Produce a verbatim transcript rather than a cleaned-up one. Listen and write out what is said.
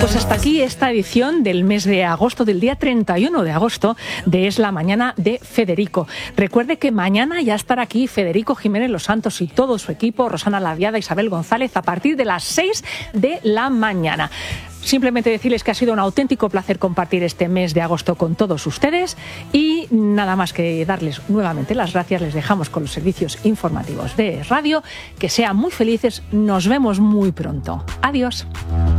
Pues hasta aquí esta edición del mes de agosto, del día treinta y uno de agosto, de Es la Mañana de Federico. Recuerde que mañana ya estará aquí Federico Jiménez Los Santos y todo su equipo, Rosana Laviada, Isabel González, a partir de las seis de la mañana. Simplemente decirles que ha sido un auténtico placer compartir este mes de agosto con todos ustedes y nada más que darles nuevamente las gracias. Les dejamos con los servicios informativos de radio. Que sean muy felices. Nos vemos muy pronto. Adiós.